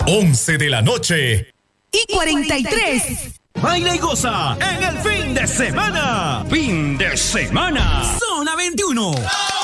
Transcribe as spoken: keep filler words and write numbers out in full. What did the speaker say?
once de la noche y cuarenta y tres. Baila y goza en el fin de semana. Fin de semana. Zona veintiuno.